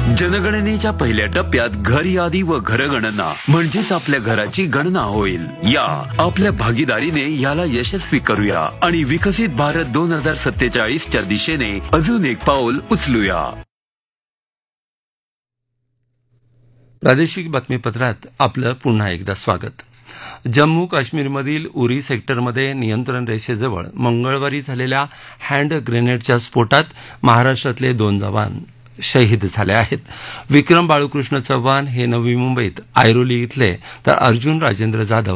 जनगणनेच्या पहिल्या टप्प्यात घर यादी व घरगणना म्हणजेच आपल्या घराची गणना होईल. या आपल्या भागीदारीने याला यशस्वी करूया आणि विकसित भारत 2047च्या दिशेने अजून एक पाऊल उचलूया. प्रादेशिक बातमीपत्रात आपलं पुन्हा एकदा स्वागत. जम्मू काश्मीरमधील उरी सेक्टरमध्ये नियंत्रण रेषेजवळ मंगळवारी झालेल्या हँड ग्रेनेडच्या स्फोटात महाराष्ट्रातले 2 जवान शहीद झाले आहेत. विक्रम बाळूकृष्ण चव्हाण हे नवी मुंबईत ऐरोली इथले तर अर्जुन राजेंद्र जाधव